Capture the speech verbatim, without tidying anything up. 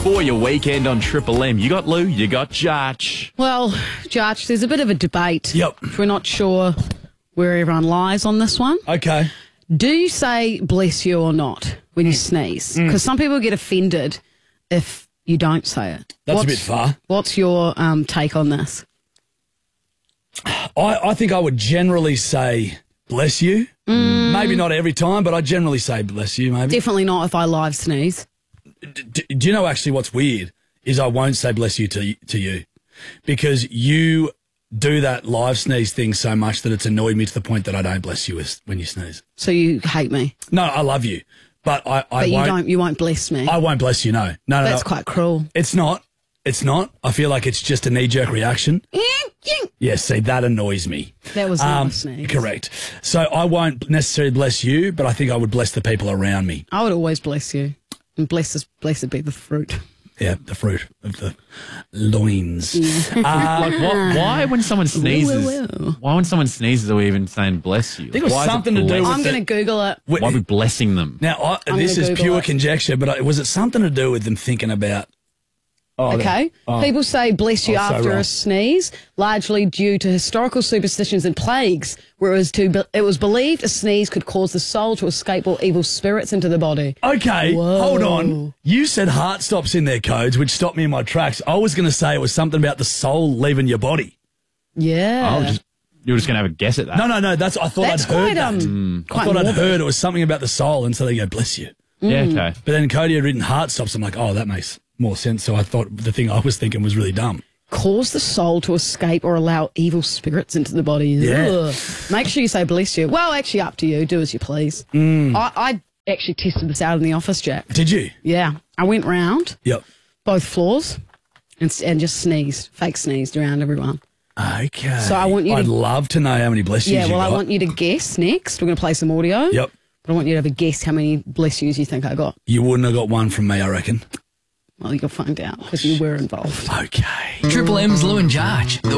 for your weekend on Triple M. You got Lou, you got Jarch. Well, Jarch, there's a bit of a debate. Yep. We're not sure where everyone lies on this one. Okay. Do you say bless you or not when you sneeze? Because some people get offended if you don't say it. That's What's- a bit far. What's your um, take on this? I, I think I would generally say bless you. Mm. Maybe not every time, but I generally say bless you, maybe. Definitely not if I live sneeze. D- do you know actually what's weird is I won't say bless you to, to you because you do that live sneeze thing so much that it's annoyed me to the point that I don't bless you as- when you sneeze. So you hate me. No, I love you, but I, I But you won't. don't you won't bless me. I won't bless you. No, no, no. That's no. quite cruel. It's not. It's not. I feel like it's just a knee-jerk reaction. Yes, see, that annoys me. That was not Um, a sneeze. Correct. So I won't necessarily bless you, but I think I would bless the people around me. I would always bless you. And bless us, blessed be the fruit. Yeah, the fruit of the loins. Uh, Like, what, why when someone sneezes, Woo, woo, woo. why when someone sneezes are we even saying bless you? I think it was Why is something to do bless- with I'm the- going to Google it. Wait, Why are we blessing them? now, I, I'm this gonna is Google pure it. conjecture, but I, was it something to do with them thinking about... Oh, Okay. oh. People say bless you Oh, so after wrong. a sneeze, largely due to historical superstitions and plagues, where it was, to, it was believed a sneeze could cause the soul to escape all evil spirits into the body. Okay, Whoa. hold on. You said heart stops in their codes, which stopped me in my tracks. I was going to say it was something about the soul leaving your body. Yeah. Oh, just, you were just going to have a guess at that. No, no, no. That's I thought That's I'd heard quite, um, that. quite I thought I'd morbid. heard it was something about the soul, and so they go, bless you. Yeah, okay. But then Cody had written heart stops. I'm like, oh, that makes more sense. So I thought the thing I was thinking was really dumb. Cause the soul to escape or allow evil spirits into the body. Yeah. Ugh. Make sure you say bless you. Well, actually, up to you. Do as you please. Mm. I, I actually tested this out in the office, Jack. Did you? Yeah. I went round Yep. both floors and, s- and just sneezed, fake sneezed around everyone. Okay. So I want you to- I'd love to know how many bless yous Yeah, you well, I got. want you to guess next. We're going to play some audio. Yep. But I want you to have a guess how many bless yous you think I got. You wouldn't have got one from me, I reckon. Well, you'll find out because you were involved. Okay. Triple M's Lou and Jarch.